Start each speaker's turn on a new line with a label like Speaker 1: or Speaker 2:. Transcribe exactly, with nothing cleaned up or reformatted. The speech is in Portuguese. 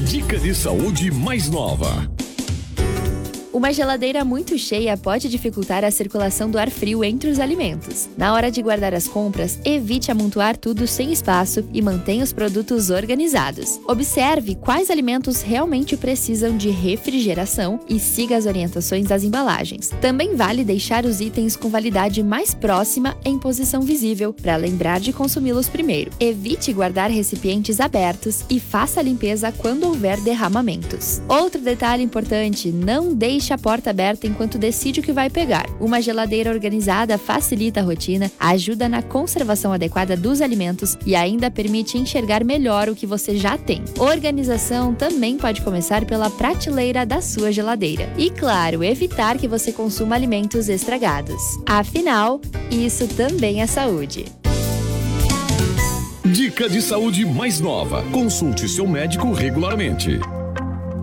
Speaker 1: Dica de saúde mais nova.
Speaker 2: Uma geladeira muito cheia pode dificultar a circulação do ar frio entre os alimentos. Na hora de guardar as compras, evite amontoar tudo sem espaço e mantenha os produtos organizados. Observe quais alimentos realmente precisam de refrigeração e siga as orientações das embalagens. Também vale deixar os itens com validade mais próxima em posição visível, para lembrar de consumi-los primeiro. Evite guardar recipientes abertos e faça a limpeza quando houver derramamentos. Outro detalhe importante, não deixe Deixe a porta aberta enquanto decide o que vai pegar. Uma geladeira organizada facilita a rotina, ajuda na conservação adequada dos alimentos e ainda permite enxergar melhor o que você já tem. Organização também pode começar pela prateleira da sua geladeira. E, claro, evitar que você consuma alimentos estragados. Afinal, isso também é saúde.
Speaker 1: Dica de saúde mais nova. Consulte seu médico regularmente.